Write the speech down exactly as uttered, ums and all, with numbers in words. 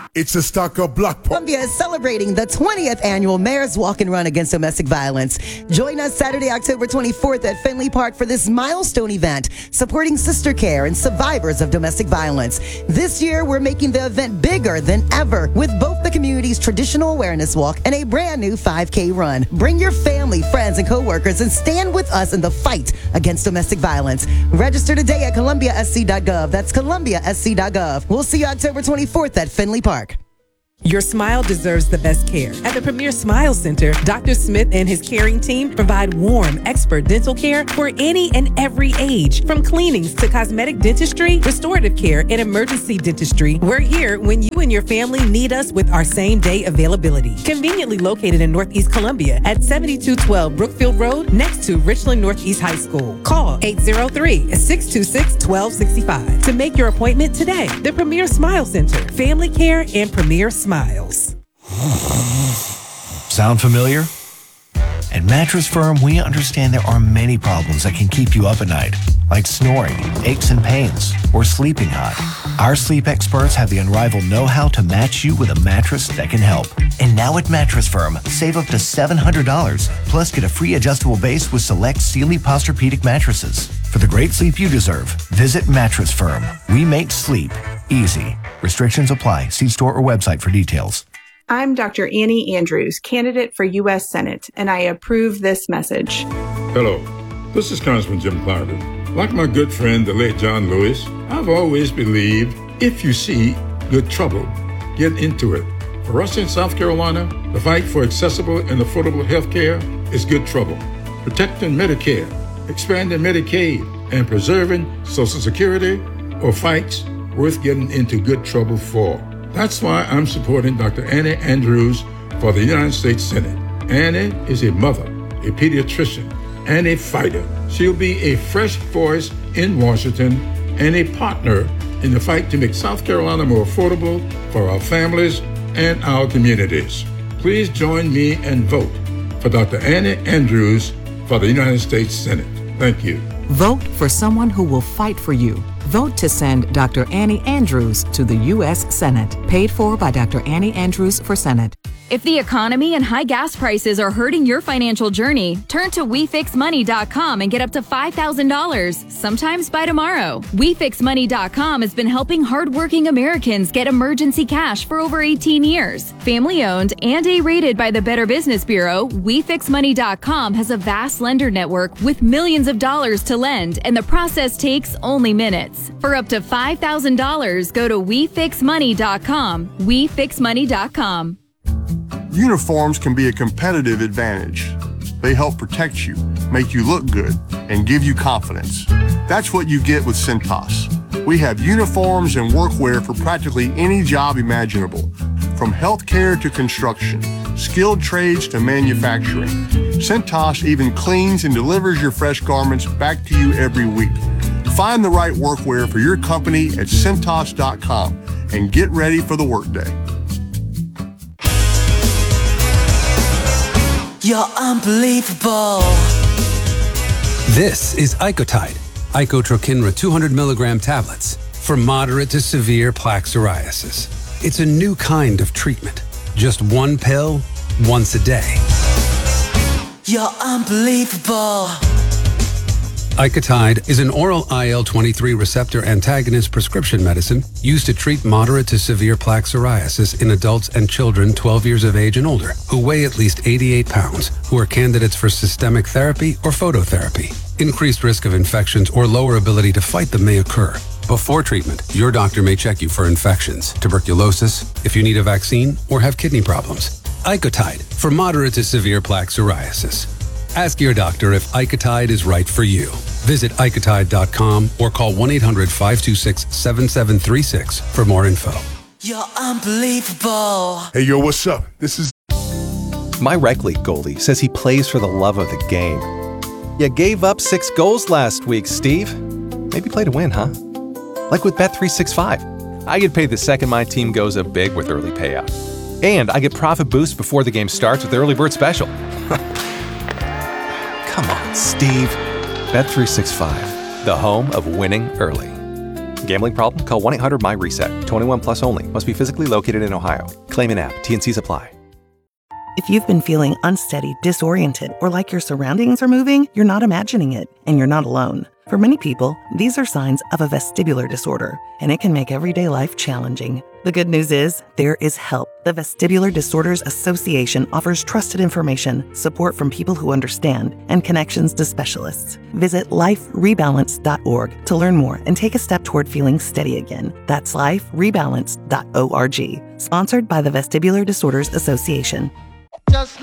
It's a stock of block. Columbia is celebrating the twentieth annual Mayor's Walk and Run Against Domestic Violence. Join us Saturday, October twenty-fourth at Finley Park for this milestone event, supporting sister care and survivors of domestic violence. This year, we're making the event bigger than ever with both the community's traditional awareness walk and a brand new five K run. Bring your family, friends, and coworkers and stand with us in the fight against domestic violence. Register today at columbia s c dot gov. That's columbia s c dot gov. We'll see you October twenty-fourth at Finley Park. Your smile deserves the best care. At the Premier Smile Center, Doctor Smith and his caring team provide warm, expert dental care for any and every age. From cleanings to cosmetic dentistry, restorative care, and emergency dentistry, we're here when you and your family need us with our same-day availability. Conveniently located in Northeast Columbia at seventy-two twelve Brookfield Road, next to Richland Northeast High School. Call eight zero three, six two six, one two six five to make your appointment today. The Premier Smile Center, family care and Premier Smile. Smiles. Sound familiar? At Mattress Firm, we understand there are many problems that can keep you up at night, like snoring, aches and pains, or sleeping hot. Our sleep experts have the unrivaled know-how to match you with a mattress that can help. And now at Mattress Firm, save up to seven hundred dollars, plus get a free adjustable base with select Sealy Posturepedic mattresses. For the great sleep you deserve, visit Mattress Firm. We make sleep easy. Restrictions apply. See store or website for details. I'm Doctor Annie Andrews, candidate for U S Senate, and I approve this message. Hello, this is Congressman Jim Clyburn. Like my good friend, the late John Lewis, I've always believed if you see good trouble, get into it. For us in South Carolina, the fight for accessible and affordable health care is good trouble. Protecting Medicare, expanding Medicaid, and preserving Social Security are fights worth getting into good trouble for. That's why I'm supporting Doctor Annie Andrews for the United States Senate. Annie is a mother, a pediatrician, and a fighter. She'll be a fresh voice in Washington and a partner in the fight to make South Carolina more affordable for our families and our communities. Please join me and vote for Doctor Annie Andrews for the United States Senate. Thank you. Vote for someone who will fight for you. Vote to send Doctor Annie Andrews to the U S Senate. Paid for by Doctor Annie Andrews for Senate. If the economy and high gas prices are hurting your financial journey, turn to we fix money dot com and get up to five thousand dollars, sometimes by tomorrow. we fix money dot com has been helping hardworking Americans get emergency cash for over eighteen years. Family owned and A-rated by the Better Business Bureau, we fix money dot com has a vast lender network with millions of dollars to lend, and the process takes only minutes. For up to five thousand dollars, go to we fix money dot com. we fix money dot com. Uniforms can be a competitive advantage. They help protect you, make you look good, and give you confidence. That's what you get with Cintas. We have uniforms and workwear for practically any job imaginable, from healthcare to construction, skilled trades to manufacturing. Cintas even cleans and delivers your fresh garments back to you every week. Find the right workwear for your company at Cintas dot com and get ready for the workday. You're unbelievable. This is Icotide, Icotrokinra two hundred milligram tablets for moderate to severe plaque psoriasis. It's a new kind of treatment. Just one pill, once a day. You're unbelievable. Icotide is an oral I L twenty-three receptor antagonist prescription medicine used to treat moderate to severe plaque psoriasis in adults and children twelve years of age and older who weigh at least eighty-eight pounds, who are candidates for systemic therapy or phototherapy. Increased risk of infections or lower ability to fight them may occur. Before treatment, your doctor may check you for infections, tuberculosis, if you need a vaccine, or have kidney problems. Icotide for moderate to severe plaque psoriasis. Ask your doctor if Icotide is right for you. Visit Icotide dot com or call one eight hundred, five two six, seven seven three six for more info. You're unbelievable. Hey, yo, what's up? This is... My rec league goalie says he plays for the love of the game. You gave up six goals last week, Steve. Maybe play to win, huh? Like with Bet three sixty-five. I get paid the second my team goes up big with early payout. And I get profit boost before the game starts with Early Bird Special. Come on, Steve. Bet three sixty-five, the home of winning early. Gambling problem? Call one eight hundred my reset. twenty-one plus only. Must be physically located in Ohio. Claim in app. T N Cs apply. If you've been feeling unsteady, disoriented, or like your surroundings are moving, you're not imagining it, and you're not alone. For many people, these are signs of a vestibular disorder, and it can make everyday life challenging. The good news is, there is help. The Vestibular Disorders Association offers trusted information, support from people who understand, and connections to specialists. Visit life rebalance dot org to learn more and take a step toward feeling steady again. That's life rebalance dot org. Sponsored by the Vestibular Disorders Association. Just